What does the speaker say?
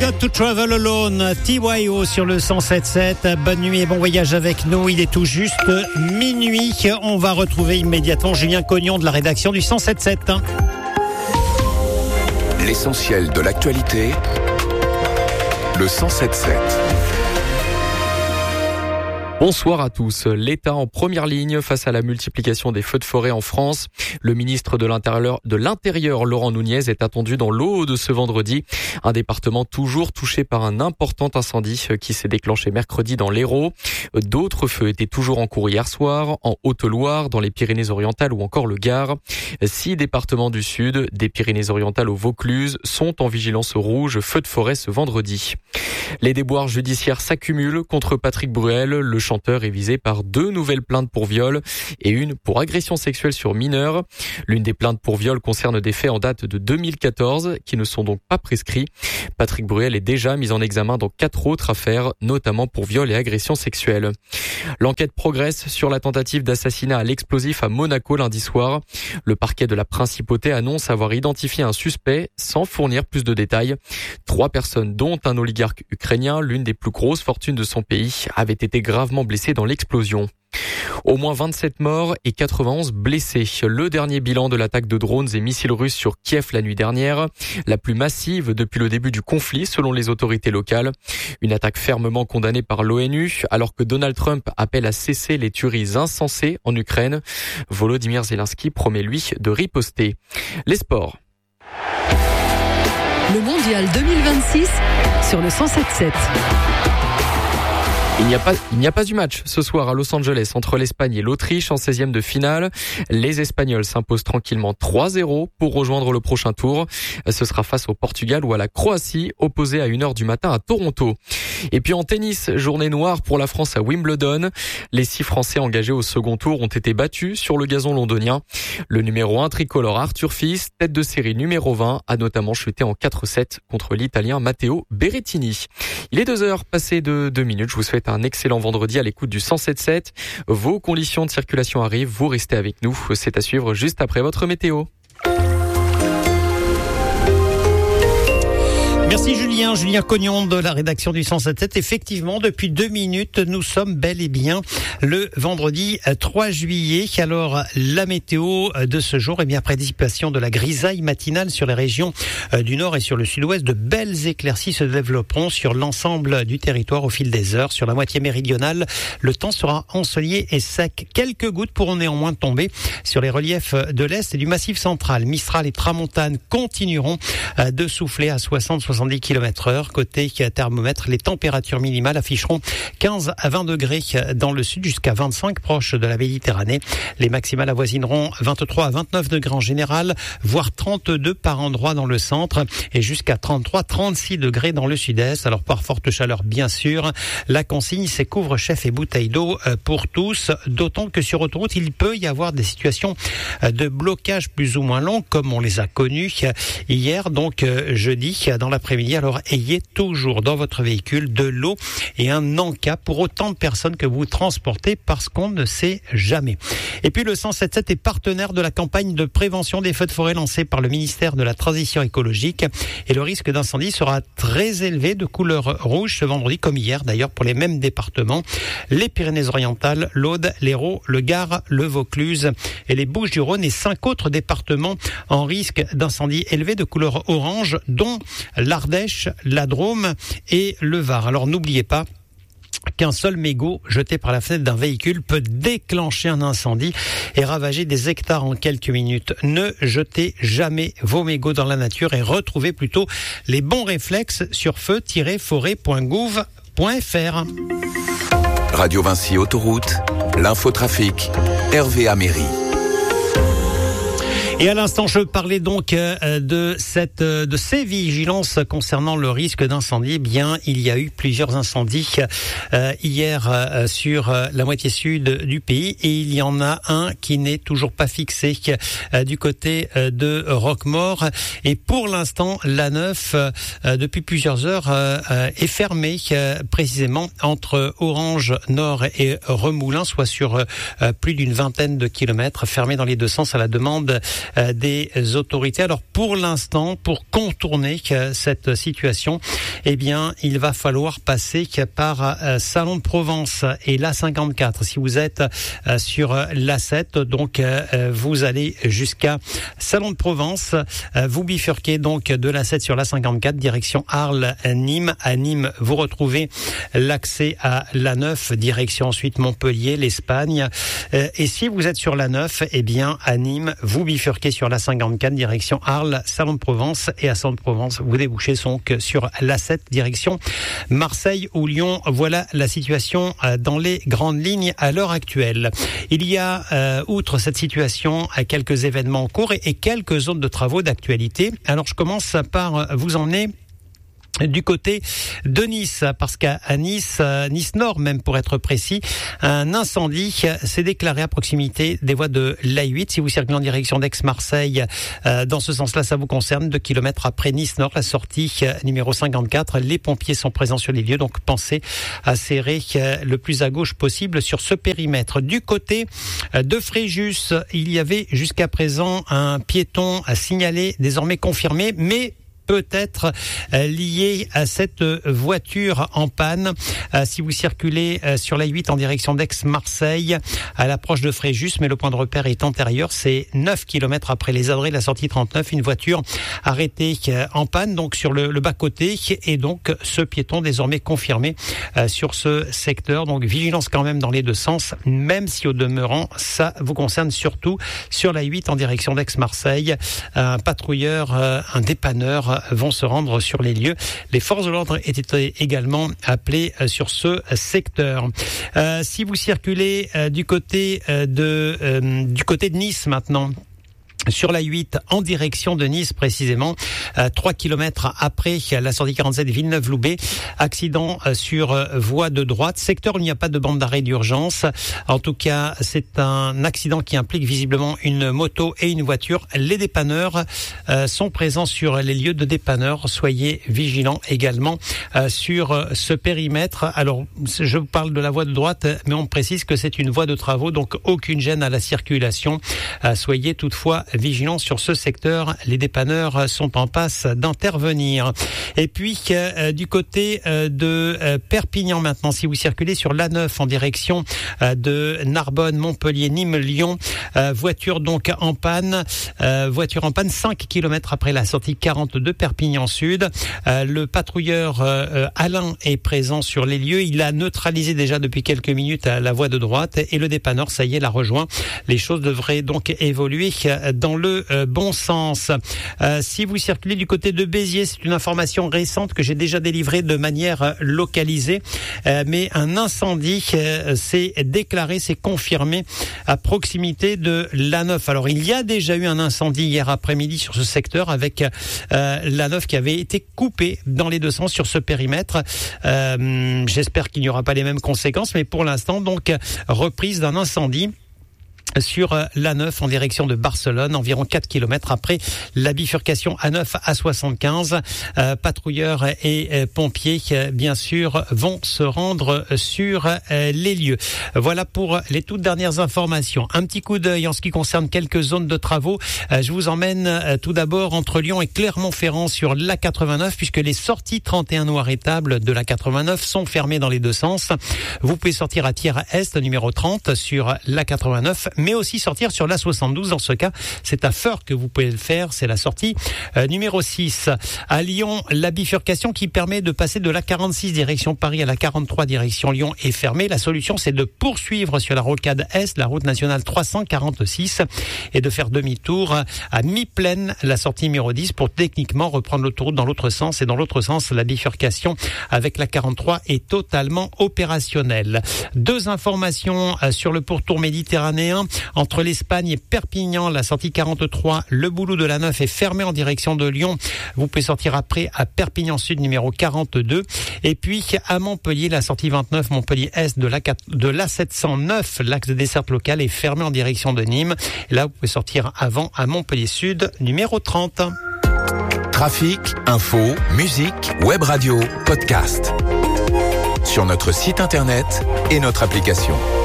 Got to Travel Alone, TYO sur le 107.7. Bonne nuit et bon voyage avec nous. Il est tout juste minuit. On va retrouver immédiatement Julien Cognon de la rédaction du 107.7. L'essentiel de l'actualité, le 107.7. Bonsoir à tous. L'État en première ligne face à la multiplication des feux de forêt en France. Le ministre de l'Intérieur, Laurent Nunez, est attendu dans l'Aude de ce vendredi. Un département toujours touché par un important incendie qui s'est déclenché mercredi dans l'Hérault. D'autres feux étaient toujours en cours hier soir, en Haute-Loire, dans les Pyrénées-Orientales ou encore le Gard. 6 départements du Sud, des Pyrénées-Orientales au Vaucluse, sont en vigilance rouge feu de forêt ce vendredi. Les déboires judiciaires s'accumulent contre Patrick Bruel. Le chanteur est visé par 2 nouvelles plaintes pour viol et une pour agression sexuelle sur mineur. L'une des plaintes pour viol concerne des faits en date de 2014 qui ne sont donc pas prescrits. Patrick Bruel est déjà mis en examen dans 4 autres affaires, notamment pour viol et agression sexuelle. L'enquête progresse sur la tentative d'assassinat à l'explosif à Monaco lundi soir. Le parquet de la Principauté annonce avoir identifié un suspect sans fournir plus de détails. 3 personnes, dont un oligarque ukrainien, l'une des plus grosses fortunes de son pays, avaient été gravement blessées dans l'explosion. Au moins 27 morts et 91 blessés. Le dernier bilan de l'attaque de drones et missiles russes sur Kiev la nuit dernière, la plus massive depuis le début du conflit selon les autorités locales. Une attaque fermement condamnée par l'ONU alors que Donald Trump appelle à cesser les tueries insensées en Ukraine. Volodymyr Zelensky promet lui de riposter. Les sports. Le mondial 2026 sur le 107.7. Il n'y a pas eu match ce soir à Los Angeles entre l'Espagne et l'Autriche en 16e de finale. Les Espagnols s'imposent tranquillement 3-0 pour rejoindre le prochain tour. Ce sera face au Portugal ou à la Croatie, opposée à 1h du matin à Toronto. Et puis en tennis, journée noire pour la France à Wimbledon. Les 6 Français engagés au second tour ont été battus sur le gazon londonien. Le numéro 1 tricolore Arthur Fils, tête de série numéro 20, a notamment chuté en 4-7 contre l'Italien Matteo Berrettini. Il est 2h passé de 2 minutes. Je vous souhaite un excellent vendredi à l'écoute du 107.7. Vos conditions de circulation arrivent, vous restez avec nous. C'est à suivre juste après votre météo. Merci Julien Cognon de la rédaction du 107.7. Effectivement, depuis 2 minutes, nous sommes bel et bien le vendredi 3 juillet. Alors, la météo de ce jour, prédicipation de la grisaille matinale sur les régions du nord et sur le sud-ouest. De belles éclaircies se développeront sur l'ensemble du territoire au fil des heures. Sur la moitié méridionale, le temps sera ensoleillé et sec. Quelques gouttes pourront néanmoins tomber sur les reliefs de l'Est et du Massif central. Mistral et Tramontane continueront de souffler à 60-70 km/h. Côté thermomètre, les températures minimales afficheront 15 à 20 degrés dans le sud jusqu'à 25 proche de la Méditerranée. Les maximales avoisineront 23 à 29 degrés en général, voire 32 par endroit dans le centre et jusqu'à 33-36 degrés dans le sud-est. Alors par forte chaleur bien sûr, la consigne c'est couvre-chef et bouteille d'eau pour tous, d'autant que sur autoroute il peut y avoir des situations de blocage plus ou moins longs comme on les a connus hier, donc jeudi dans l'après-midi. Alors ayez toujours dans votre véhicule de l'eau et un en-cas pour autant de personnes que vous transportez parce qu'on ne sait jamais. Et puis le 107.7 est partenaire de la campagne de prévention des feux de forêt lancée par le ministère de la Transition écologique et le risque d'incendie sera très élevé de couleur rouge ce vendredi comme hier d'ailleurs pour les mêmes départements, les Pyrénées-Orientales, l'Aude, l'Hérault, le Gard, le Vaucluse et les Bouches-du-Rhône et 5 autres départements en risque d'incendie élevé de couleur orange dont l'Ardèche, la Drôme et le Var. Alors n'oubliez pas qu'un seul mégot jeté par la fenêtre d'un véhicule peut déclencher un incendie et ravager des hectares en quelques minutes. Ne jetez jamais vos mégots dans la nature et retrouvez plutôt les bons réflexes sur feu-forêt.gouv.fr. Radio Vinci Autoroute, l'infotrafic, Hervé Améry. Et à l'instant, je parlais donc de ces vigilances concernant le risque d'incendie. Bien, il y a eu plusieurs incendies hier sur la moitié sud du pays et il y en a un qui n'est toujours pas fixé du côté de Roquemaure. Et pour l'instant, l'A9 depuis plusieurs heures est fermée précisément entre Orange Nord et Remoulins, soit sur plus d'une vingtaine de kilomètres, fermée dans les deux sens à la demande des autorités. Alors pour l'instant, pour contourner cette situation, eh bien, il va falloir passer par Salon de Provence et l'A54. Si vous êtes sur l'A7, donc vous allez jusqu'à Salon de Provence, vous bifurquez donc de l'A7 sur l'A54 direction Arles, Nîmes. À Nîmes, vous retrouvez l'accès à l'A9 direction ensuite Montpellier, l'Espagne. Et si vous êtes sur l'A9, eh bien à Nîmes, vous bifurquez sur l'A54 direction Arles, Salon de Provence, et à Salon de Provence, vous débouchez donc sur l'A7 direction Marseille ou Lyon. Voilà la situation dans les grandes lignes à l'heure actuelle. Il y a, outre cette situation, quelques événements en cours et quelques zones de travaux d'actualité. Alors je commence par vous emmener du côté de Nice, parce qu'à Nice, Nice Nord même pour être précis, un incendie s'est déclaré à proximité des voies de l'A8. Si vous circulez en direction d'Aix-Marseille, dans ce sens-là, ça vous concerne. 2 kilomètres après Nice Nord, la sortie numéro 54, les pompiers sont présents sur les lieux, donc pensez à serrer le plus à gauche possible sur ce périmètre. Du côté de Fréjus, il y avait jusqu'à présent un piéton à signaler, désormais confirmé, mais peut-être lié à cette voiture en panne. Si vous circulez sur la 8 en direction d'Aix-Marseille, à l'approche de Fréjus, mais le point de repère est antérieur, c'est 9 km après les Adrets, la sortie 39, une voiture arrêtée en panne, donc sur le bas-côté, et donc ce piéton désormais confirmé sur ce secteur. Donc vigilance quand même dans les deux sens, même si au demeurant, ça vous concerne surtout sur la 8 en direction d'Aix-Marseille. Un patrouilleur, un dépanneur vont se rendre sur les lieux. Les forces de l'ordre étaient également appelées sur ce secteur. Si vous circulez du côté de Nice maintenant, sur la 8 en direction de Nice précisément, 3 km après la sortie 47 Villeneuve-Loubet, accident sur voie de droite, secteur où il n'y a pas de bande d'arrêt d'urgence. En tout cas, c'est un accident qui implique visiblement une moto et une voiture. Les dépanneurs sont présents sur les lieux de dépanneurs. Soyez vigilants également sur ce périmètre. Alors, je vous parle de la voie de droite, mais on précise que c'est une voie de travaux, donc aucune gêne à la circulation. Soyez toutefois vigilants sur ce secteur. Les dépanneurs sont en passe d'intervenir. Et puis, du côté de Perpignan maintenant, si vous circulez sur l'A9 en direction de Narbonne, Montpellier, Nîmes, Lyon, voiture donc en panne, 5 km après la sortie 42 Perpignan Sud. Le patrouilleur Alain est présent sur les lieux. Il a neutralisé déjà depuis quelques minutes la voie de droite et le dépanneur, ça y est, l'a rejoint. Les choses devraient donc évoluer dans le bon sens. Si vous circulez du côté de Béziers, c'est une information récente que j'ai déjà délivrée de manière localisée, mais un incendie s'est déclaré, s'est confirmé à proximité de l'A9. Alors il y a déjà eu un incendie hier après-midi sur ce secteur avec l'A9 qui avait été coupé dans les deux sens sur ce périmètre. J'espère qu'il n'y aura pas les mêmes conséquences, mais pour l'instant donc reprise d'un incendie sur l'A9 en direction de Barcelone, environ 4 km après la bifurcation A9 à 75. Patrouilleurs et pompiers, bien sûr, vont se rendre sur les lieux. Voilà pour les toutes dernières informations. Un petit coup d'œil en ce qui concerne quelques zones de travaux. Je vous emmène tout d'abord entre Lyon et Clermont-Ferrand sur l'A89, puisque les sorties 31 Noir-Étable de l'A89 sont fermées dans les deux sens. Vous pouvez sortir à Thiers-Est, numéro 30, sur l'A89, mais aussi sortir sur l'A72. Dans ce cas, c'est à Feurs que vous pouvez le faire. C'est la sortie numéro 6. À Lyon, la bifurcation qui permet de passer de l'A46 direction Paris à l'A43 direction Lyon est fermée. La solution, c'est de poursuivre sur la rocade Est, la route nationale 346, et de faire demi-tour à mi-plaine, la sortie numéro 10, pour techniquement reprendre l'autoroute dans l'autre sens. Et dans l'autre sens, la bifurcation avec la 43 est totalement opérationnelle. Deux informations sur le pourtour méditerranéen. Entre l'Espagne et Perpignan, la sortie 43, le boulot de l'A9 est fermé en direction de Lyon. Vous pouvez sortir après à Perpignan Sud, numéro 42. Et puis à Montpellier, la sortie 29, Montpellier Est de l'A709, l'axe de desserte locale est fermé en direction de Nîmes. Et là, vous pouvez sortir avant à Montpellier Sud, numéro 30. Trafic, info, musique, web radio, podcast. Sur notre site internet et notre application.